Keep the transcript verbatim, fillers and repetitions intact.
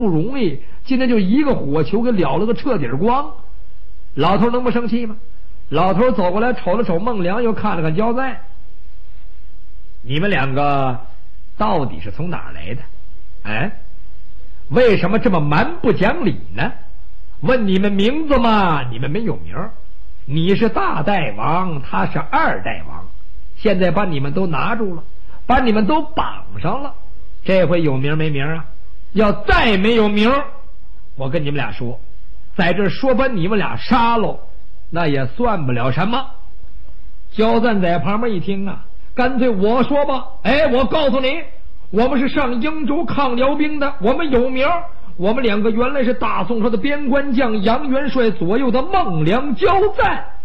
不容易，今天就一个火球给燎了个彻底光。老头能不生气吗？老头走过来瞅了瞅孟良，又看了看焦赞，你们两个到底是从哪儿来的？哎，为什么这么蛮不讲理呢？问你们名字吗？你们没有名儿。你是大代王，他是二代王，现在把你们都拿住了，把你们都绑上了，这回有名没名啊？要再没有名，我跟你们俩说，在这说把你们俩杀喽，那也算不了什么。焦赞在旁边一听啊，干脆我说吧，哎，我告诉你，我们是上英州抗辽兵的，我们有名，我们两个原来是大宋朝的边关将杨元帅左右的孟良焦赞，